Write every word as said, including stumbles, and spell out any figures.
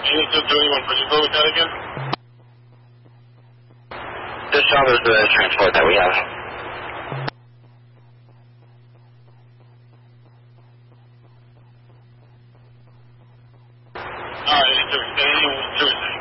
eighty-two twenty-one, could you go with that again? This job is the transport that we have. Alright, eighty-two, eighty-two.